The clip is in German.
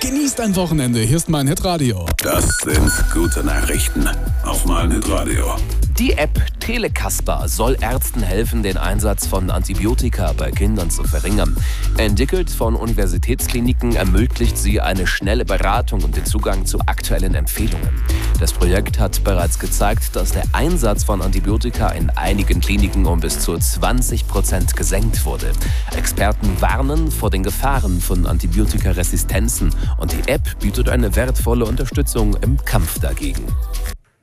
Genießt ein Wochenende. Hier ist mein Hitradio. Das sind gute Nachrichten auf mein Hitradio. Die App Telekasper soll Ärzten helfen, den Einsatz von Antibiotika bei Kindern zu verringern. Entwickelt von Universitätskliniken ermöglicht sie eine schnelle Beratung und den Zugang zu aktuellen Empfehlungen. Das Projekt hat bereits gezeigt, dass der Einsatz von Antibiotika in einigen Kliniken um bis zu 20% gesenkt wurde. Experten warnen vor den Gefahren von Antibiotikaresistenzen und die App bietet eine wertvolle Unterstützung im Kampf dagegen.